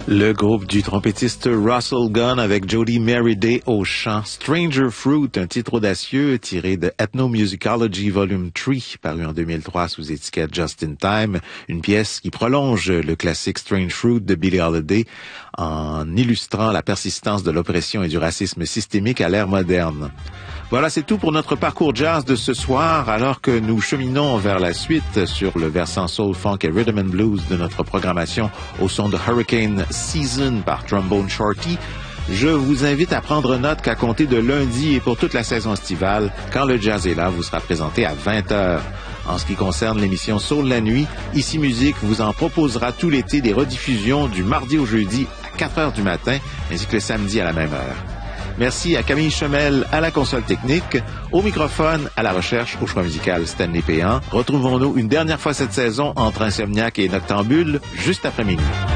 Le groupe du trompettiste Russell Gunn avec Jody Merriday au chant Stranger Fruit, un titre audacieux tiré de Ethnomusicology Volume 3, paru en 2003 sous étiquette Just in Time, une pièce qui prolonge le classique Strange Fruit de Billie Holiday en illustrant la persistance de l'oppression et du racisme systémique à l'ère moderne. Voilà, c'est tout pour notre parcours jazz de ce soir, alors que nous cheminons vers la suite sur le versant soul, funk et rhythm and blues de notre programmation au son de Hurricane Season par Trombone Shorty. Je vous invite à prendre note qu'à compter de lundi et pour toute la saison estivale, quand le jazz est là, vous sera présenté à 20h. En ce qui concerne l'émission Soul la nuit, Ici Musique vous en proposera tout l'été des rediffusions du mardi au jeudi à 4h du matin, ainsi que le samedi à la même heure. Merci à Camille Chemel à la console technique, au microphone, à la recherche, au choix musical Stanley Péan. Retrouvons-nous une dernière fois cette saison entre Insomniaque et Noctambule, juste après minuit.